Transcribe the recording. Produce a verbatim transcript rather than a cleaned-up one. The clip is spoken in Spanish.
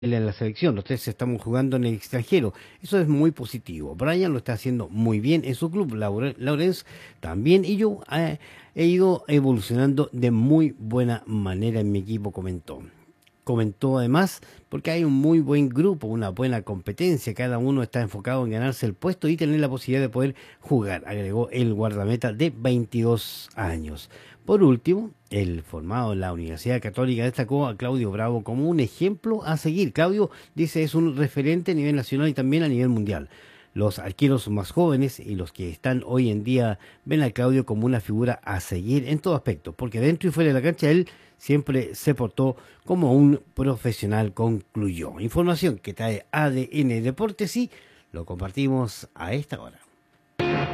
en la selección, los tres estamos jugando en el extranjero. Eso es muy positivo. Brian lo está haciendo muy bien en su club, Laure- Lawrence también, y yo eh, he ido evolucionando de muy buena manera en mi equipo, comentó. Comentó además, porque hay un muy buen grupo, una buena competencia, cada uno está enfocado en ganarse el puesto y tener la posibilidad de poder jugar, agregó el guardameta de veintidós años. Por último, el formado en la Universidad Católica destacó a Claudio Bravo como un ejemplo a seguir. Claudio dice es un referente a nivel nacional y también a nivel mundial. Los arqueros más jóvenes y los que están hoy en día ven a Claudio como una figura a seguir en todo aspecto, porque dentro y fuera de la cancha él siempre se portó como un profesional, concluyó. Información que trae A D N Deportes y lo compartimos a esta hora.